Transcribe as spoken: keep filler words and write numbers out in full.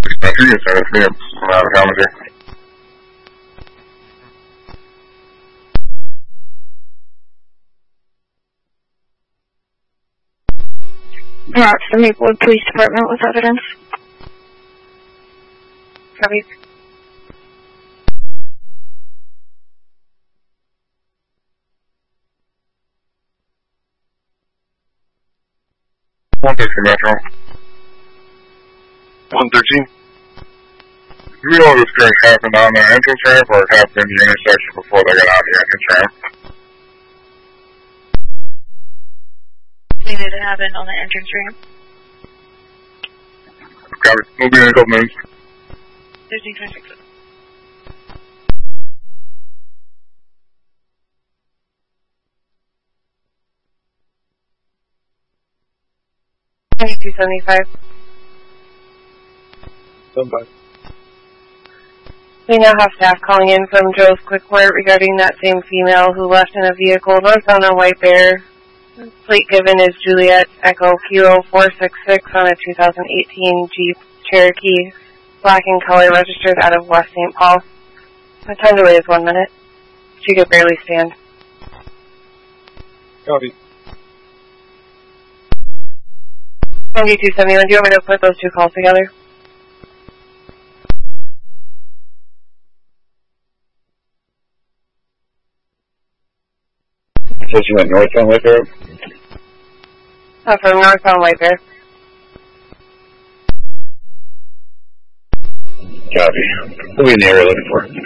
I think it's sent it to me. I'm out of commentary. Not to the Maplewood Police Department with evidence. Copy. one thirteen Metro. one thirteen? Do we know if this crash happened on the entrance ramp or it happened in the intersection before they got on the entrance ramp? Did it happen on the entrance ramp? Got it. We'll be in a couple minutes. thirteen twenty-six. twenty-two seventy-five. Somebody. We now have staff calling in from Joe's Quick Mart regarding that same female who left in a vehicle northbound on White Bear. Plate given is Juliet Echo Kilo four six six on a two thousand eighteen Jeep Cherokee, black in color, registered out of West Saint Paul. The time delay is one minute. She could barely stand. Copy. twenty-two seventy-one, do you want me to put those two calls together? So you went northbound White Bear? Uh, from northbound White Bear. Copy. We'll be in the area looking for it.